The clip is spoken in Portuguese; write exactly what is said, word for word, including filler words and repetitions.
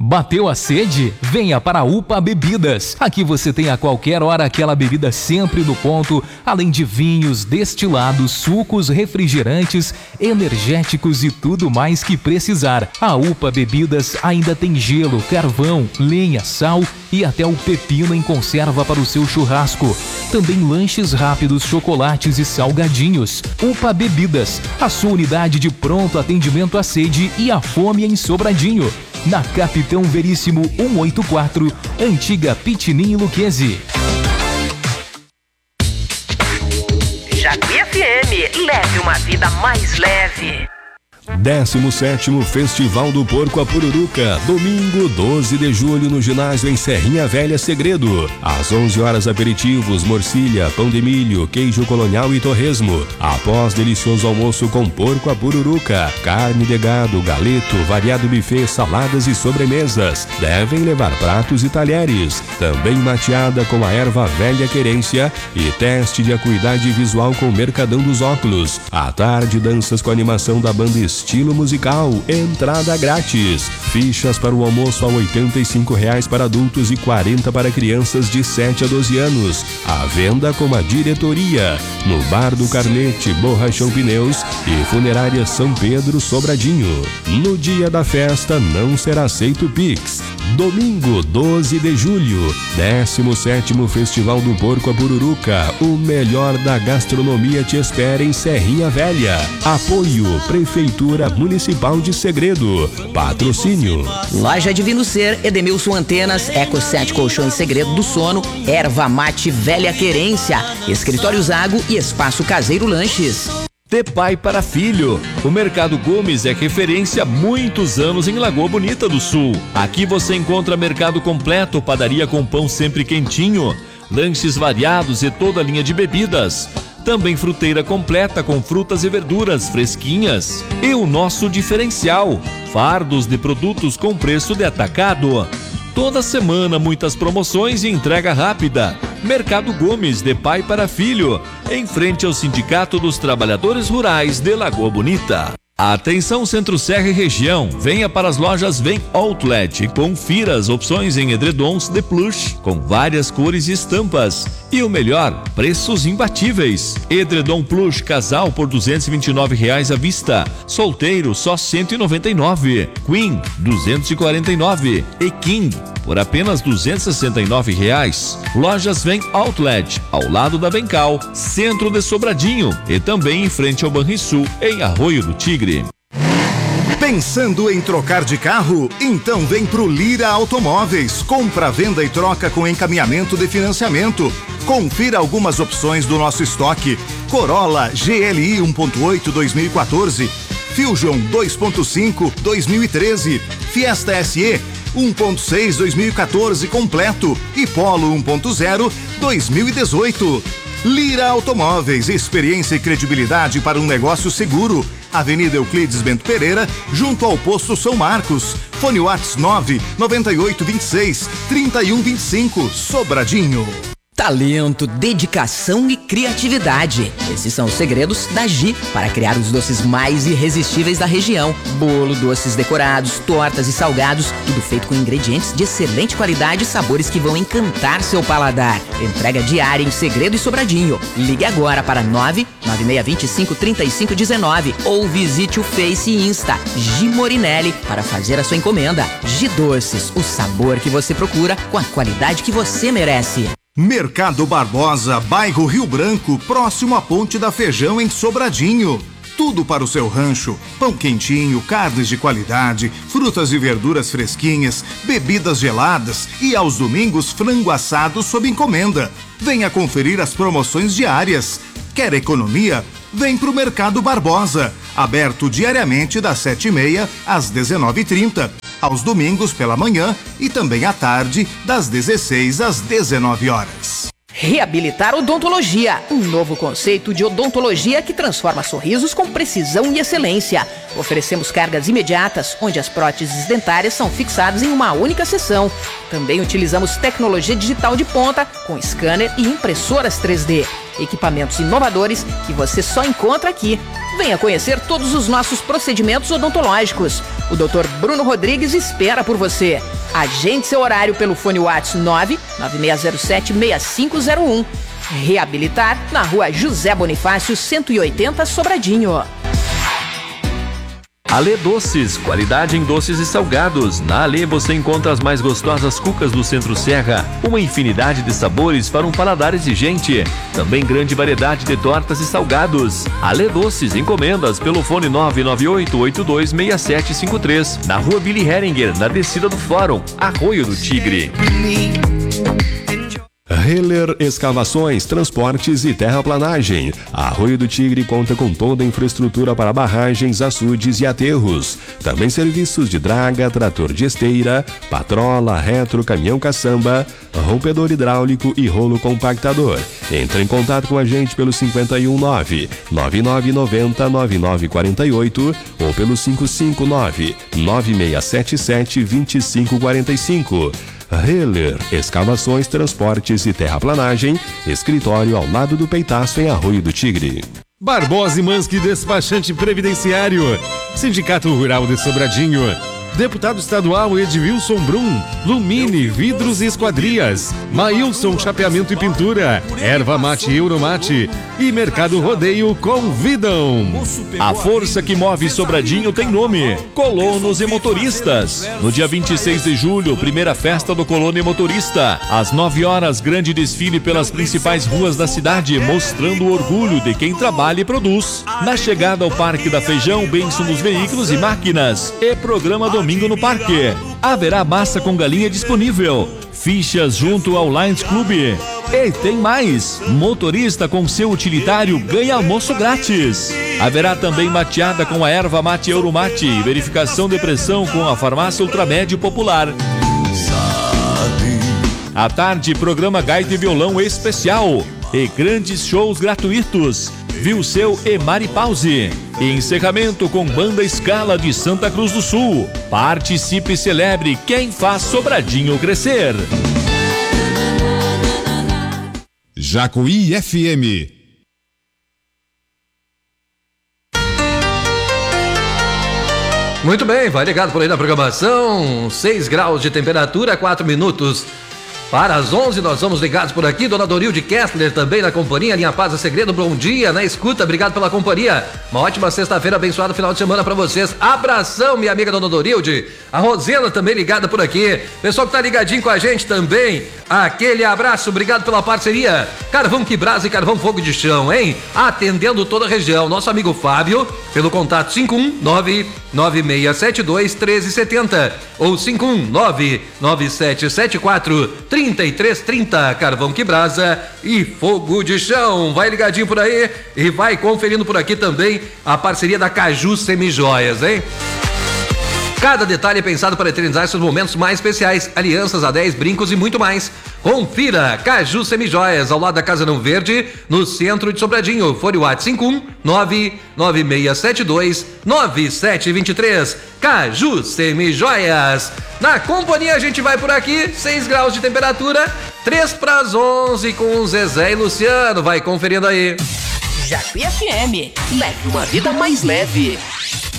Bateu a sede? Venha para a UPA Bebidas. Aqui você tem a qualquer hora aquela bebida sempre no ponto, além de vinhos, destilados, sucos, refrigerantes, energéticos e tudo mais que precisar. A UPA Bebidas ainda tem gelo, carvão, lenha, sal e até o pepino em conserva para o seu churrasco. Também lanches rápidos, chocolates e salgadinhos. UPA Bebidas, a sua unidade de pronto atendimento à sede e à fome em Sobradinho. Na Capitão Veríssimo cento e oitenta e quatro, antiga Pitinim Luquezzi. Jacuí F M, leve uma vida mais leve. décimo sétimo Festival do Porco a Pururuca, domingo doze de julho no ginásio em Serrinha Velha Segredo. Às onze horas aperitivos, morcilha, pão de milho, queijo colonial e torresmo. Após delicioso almoço com porco a pururuca, carne de gado, galeto, variado buffet, saladas e sobremesas. Devem levar pratos e talheres. Também mateada com a erva velha querência e teste de acuidade visual com o Mercadão dos Óculos. À tarde, danças com animação da banda Estilo Musical, entrada grátis. Fichas para o almoço a oitenta e cinco reais para adultos e quarenta para crianças de sete a doze anos. À venda com a diretoria no Bar do Carnete, Borrachão Pneus e Funerária São Pedro Sobradinho. No dia da festa não será aceito Pix. Domingo doze de julho, décimo sétimo Festival do Porco a Pururuca, o melhor da gastronomia te espera em Serrinha Velha. Apoio Prefeitura Municipal de Segredo. Patrocínio Loja Divino Ser, Edemilson Antenas, Eco sete Colchões Segredo do Sono, Erva Mate Velha Querência, Escritório Zago e Espaço Caseiro Lanches. De pai para filho, o Mercado Gomes é referência há muitos anos em Lagoa Bonita do Sul. Aqui você encontra mercado completo, padaria com pão sempre quentinho, lanches variados e toda a linha de bebidas. Também fruteira completa com frutas e verduras fresquinhas. E o nosso diferencial, fardos de produtos com preço de atacado. Toda semana muitas promoções e entrega rápida. Mercado Gomes, de pai para filho, em frente ao Sindicato dos Trabalhadores Rurais de Lagoa Bonita. Atenção Centro-Serra e região, venha para as lojas Vem Outlet e confira as opções em edredons de plush, com várias cores e estampas. E o melhor, preços imbatíveis. Edredom plush casal por duzentos e vinte e nove reais à vista, solteiro só cento e noventa e nove, Queen duzentos e quarenta e nove e King por apenas duzentos e sessenta e nove reais. Lojas Vem Outlet, ao lado da Bencal, centro de Sobradinho e também em frente ao Banrisul, em Arroio do Tigre. Pensando em trocar de carro? Então vem pro Lira Automóveis. Compra, venda e troca com encaminhamento de financiamento. Confira algumas opções do nosso estoque. Corolla G L I um ponto oito dois mil e quatorze, Fusion dois ponto cinco dois mil e treze, Fiesta S E um ponto seis dois mil e quatorze completo e Polo um ponto zero dois mil e dezoito. Lira Automóveis, experiência e credibilidade para um negócio seguro. Avenida Euclides Bento Pereira, junto ao Posto São Marcos. Fone WhatsApp nove nove oito dois seis três um dois cinco, Sobradinho. Talento, dedicação e criatividade. Esses são os segredos da Gi para criar os doces mais irresistíveis da região. Bolo, doces decorados, tortas e salgados, tudo feito com ingredientes de excelente qualidade e sabores que vão encantar seu paladar. Entrega diária em Segredo e Sobradinho. Ligue agora para nove nove seis dois cinco três cinco um nove ou visite o Face e Insta Gi Morinelli para fazer a sua encomenda. Gi Doces, o sabor que você procura com a qualidade que você merece. Mercado Barbosa, bairro Rio Branco, próximo à Ponte da Feijão, em Sobradinho. Tudo para o seu rancho: pão quentinho, carnes de qualidade, frutas e verduras fresquinhas, bebidas geladas e aos domingos frango assado sob encomenda. Venha conferir as promoções diárias. Quer economia? Vem pro Mercado Barbosa, aberto diariamente das sete e meia às dezenove e trinta, aos domingos pela manhã e também à tarde das dezesseis às dezenove horas. Reabilitar Odontologia, um novo conceito de odontologia que transforma sorrisos com precisão e excelência. Oferecemos cargas imediatas, onde as próteses dentárias são fixadas em uma única sessão. Também utilizamos tecnologia digital de ponta, com scanner e impressoras três D. Equipamentos inovadores que você só encontra aqui. Venha conhecer todos os nossos procedimentos odontológicos. O doutor Bruno Rodrigues espera por você. Agende seu horário pelo fone WhatsApp nove nove seis zero sete seis cinco zero um. Reabilitar na rua José Bonifácio, cento e oitenta, Sobradinho. Ale Doces, qualidade em doces e salgados. Na Ale você encontra as mais gostosas cucas do Centro-Serra, uma infinidade de sabores para um paladar exigente. Também grande variedade de tortas e salgados. Ale Doces, encomendas pelo fone nove nove oito oito dois seis sete cinco três, na rua Billy Heringer, na descida do Fórum, Arroio do Tigre. Heller Escavações, Transportes e Terraplanagem. Arroio do Tigre conta com toda a infraestrutura para barragens, açudes e aterros. Também serviços de draga, trator de esteira, patrola, retro, caminhão caçamba, rompedor hidráulico e rolo compactador. Entre em contato com a gente pelo cinco um nove nove nove nove zero nove nove quatro oito ou pelo cinco cinco nove nove seis sete sete dois cinco quatro cinco. Heller Escavações, Transportes e Terraplanagem, escritório ao lado do Peitaço, em Arroio do Tigre. Barbosa e Manski, despachante previdenciário, Sindicato Rural de Sobradinho. Deputado Estadual Edvilson Brum, Lumine, Vidros e Esquadrias, Maílson, Chapeamento e Pintura, Erva Mate Euromate e Mercado Rodeio convidam. A força que move Sobradinho tem nome: Colonos e Motoristas. No dia vinte e seis de julho, primeira festa do Colono e Motorista. Às nove horas, grande desfile pelas principais ruas da cidade, mostrando o orgulho de quem trabalha e produz. Na chegada ao Parque da Feijão, bênção dos veículos e máquinas e programa Domingo no Parque. Haverá massa com galinha disponível. Fichas junto ao Lions Club. E tem mais! Motorista com seu utilitário ganha almoço grátis. Haverá também mateada com a erva mate Euromate e verificação de pressão com a farmácia Ultramédio Popular. À tarde, programa Gaita e Violão especial e grandes shows gratuitos. Vilseu e Mari Pause. Encerramento com Banda Scala de Santa Cruz do Sul. Participe e celebre quem faz Sobradinho crescer. Jacuí F M. Muito bem, vai ligado por aí na programação. seis graus de temperatura, quatro minutos para as onze, nós vamos ligados por aqui. Dona Dorilde Kessler também na companhia. Linha Paz é Segredo, bom dia na escuta, obrigado pela companhia. Uma ótima sexta-feira, abençoado final de semana para vocês. Abração, minha amiga Dona Dorilde. A Rosena também ligada por aqui. Pessoal que tá ligadinho com a gente também, aquele abraço, obrigado pela parceria. Carvão que brasa e carvão fogo de chão, hein? Atendendo toda a região. Nosso amigo Fábio, pelo contato cinco um nove nove seis sete dois um três sete zero ou cinco um nove nove sete sete quatro três três três zero. Carvão que brasa e fogo de chão. Vai ligadinho por aí e vai conferindo por aqui também a parceria da Caju Semijoias, hein? Cada detalhe é pensado para eternizar seus momentos mais especiais. Alianças, adéis, brincos e muito mais. Confira Caju Semijoias, ao lado da Casa Não Verde, no centro de Sobradinho. Fone WhatsApp cinco um nove nove seis sete dois nove sete dois três. Caju Semijoias. Na companhia a gente vai por aqui, seis graus de temperatura, três para as onze com Zezé e Luciano. Vai conferindo aí. Jacuí F M, leve uma vida mais leve.